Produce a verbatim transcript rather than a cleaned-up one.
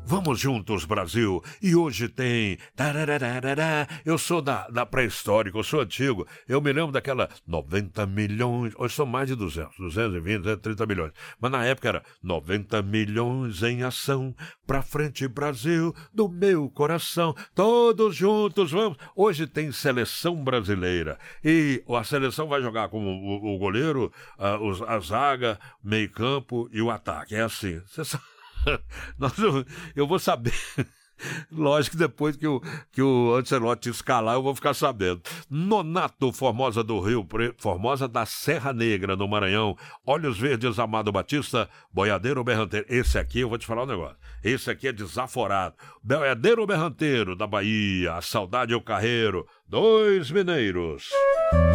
Vamos juntos, Brasil. E hoje tem... tararararará. Eu sou da, da pré-histórica, eu sou antigo. Eu me lembro daquela noventa milhões... Hoje são mais de duzentos, duzentos e vinte, trinta milhões. Mas na época era noventa milhões em ação. Pra frente, Brasil, do meu coração. Todos juntos, vamos. Hoje tem seleção brasileira. E a seleção vai jogar com o, o goleiro, a, os- a zaga, meio campo e o ataque. É assim. Você sabe... Nós- eu, eu vou saber. Lógico que depois que o, que o Ancelotti escalar, eu vou ficar sabendo. Nonato Formosa do Rio Pre- Formosa da Serra Negra, no Maranhão. Olhos Verdes, Amado Batista. Boiadeiro Berranteiro. Esse aqui, eu vou te falar um negócio. Esse aqui é desaforado. Boiadeiro Berranteiro, da Bahia. A Saudade é o Carreiro. Dois mineiros.